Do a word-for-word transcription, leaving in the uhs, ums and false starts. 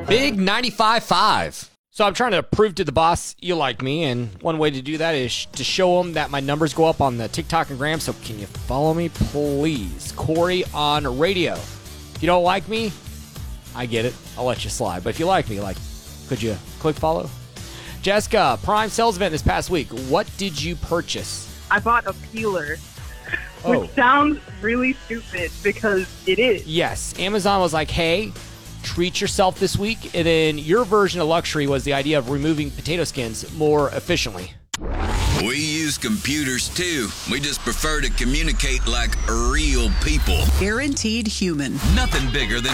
Big ninety-five point five. So I'm trying to prove to the boss you like me, and one way to do that is to show him that my numbers go up on the TikTok and Gram. So can you follow me, please? Corey on radio. If you don't like me, I get it. I'll let you slide. But if you like me, like, could you click follow? Jessica, Prime sales event this past week. What did you purchase? I bought a peeler, Oh. which sounds really stupid because it is. Yes. Amazon was like, hey, treat yourself this week. And then your version of luxury was the idea of removing potato skins more efficiently. We use computers too. We just prefer to communicate like real people. Guaranteed human. Nothing bigger than